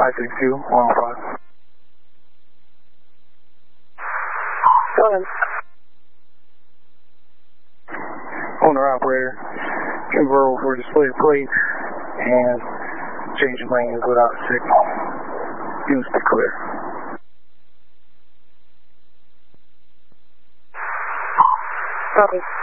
562, 105. Go ahead. Owner operator, convertible for display plate and change lanes without signal. Units be clear. Copy.